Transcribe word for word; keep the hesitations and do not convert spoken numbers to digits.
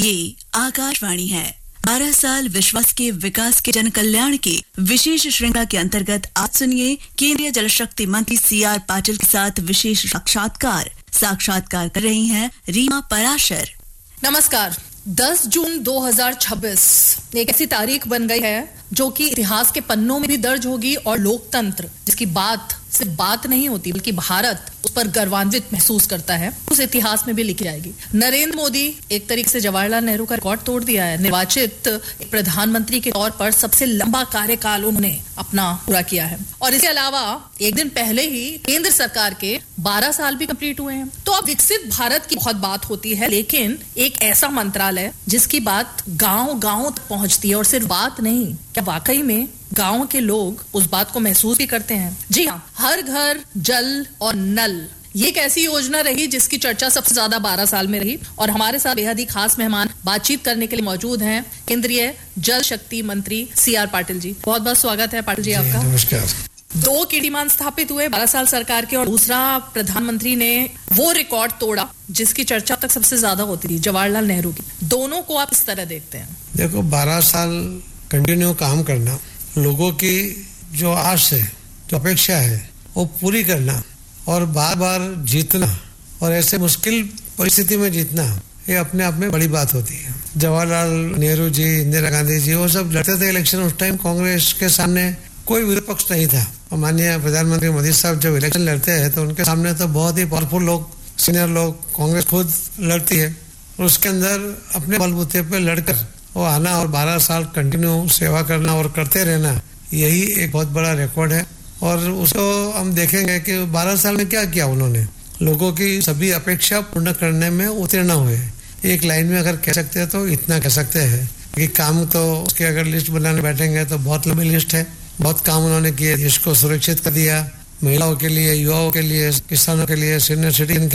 ये आकाशवाणी है। बारह साल विश्वास के विकास के जन कल्याण की विशेष श्रृंखला के अंतर्गत आज सुनिए केंद्रीय जल शक्ति मंत्री सी आर पाटिल के साथ विशेष साक्षात्कार। साक्षात्कार कर रही हैं रीमा पराशर। नमस्कार। दस जून दो हज़ार छब्बीस एक ऐसी तारीख बन गई है जो कि इतिहास के पन्नों में भी दर्ज होगी और लोकतंत्र जिसकी बात सिर्फ बात नहीं होती बल्कि भारत उस पर गर्वान्वित महसूस करता है, उस इतिहास में भी लिखी जाएगी। नरेंद्र मोदी एक तरीके से जवाहरलाल नेहरू का रिकॉर्ड तोड़ दिया है। निर्वाचित एक प्रधानमंत्री के तौर पर सबसे लंबा कार्यकाल उन्होंने अपना पूरा किया है और इसके अलावा एक दिन पहले ही केंद्र सरकार के बारह साल भी कंप्लीट हुए हैं। तो अब विकसित भारत की बहुत बात होती है, लेकिन एक ऐसा मंत्रालय जिसकी बात गांव गांव तक पहुंचती है और सिर्फ बात नहीं, क्या वाकई में गांव के लोग उस बात को महसूस भी करते हैं? जी हाँ, हर घर जल और नल ये एक ऐसी योजना रही जिसकी चर्चा सबसे ज्यादा बारह साल में रही और हमारे साथ बेहद ही खास मेहमान बातचीत करने के लिए मौजूद हैं केंद्रीय जल शक्ति मंत्री सी आर पाटिल जी। बहुत बहुत स्वागत है पाटिल जी आपका। नमस्कार। दो कीर्तिमान स्थापित हुए बारह साल सरकार के और दूसरा प्रधानमंत्री ने वो रिकॉर्ड तोड़ा जिसकी चर्चा तक सबसे ज्यादा होती थी, जवाहरलाल नेहरू की। दोनों को आप इस तरह देखते हैं? देखो, बारह साल कंटिन्यू काम करना, लोगों की जो आश है, जो अपेक्षा है, वो पूरी करना और बार बार जीतना और ऐसे मुश्किल परिस्थिति में जीतना, ये अपने आप में बड़ी बात होती है। जवाहरलाल नेहरू जी, इंदिरा गांधी जी, वो सब लड़ते थे इलेक्शन। उस टाइम कांग्रेस के सामने कोई विपक्ष नहीं था। और माननीय प्रधानमंत्री मोदी साहब जब इलेक्शन लड़ते हैं तो उनके सामने तो बहुत ही पावरफुल लोग, सीनियर लोग, कांग्रेस खुद लड़ती है और उसके अंदर अपने बलबूते पे लड़कर वो आना और बारह साल कंटिन्यू सेवा करना और करते रहना, यही एक बहुत बड़ा रिकॉर्ड है। और उसको हम देखेंगे कि बारह साल में क्या किया उन्होंने, लोगों की सभी अपेक्षा पूर्ण करने में उत्तीर्ण हुए। एक लाइन में अगर कह सकते हैं तो इतना कह सकते हैं कि काम तो उसके अगर लिस्ट बनाने बैठेंगे तो बहुत लंबी लिस्ट है। बहुत काम उन्होंने किए, देश को सुरक्षित कर दिया, महिलाओं के लिए, युवाओं के लिए, किसानों के लिए, सीनियर सिटीजन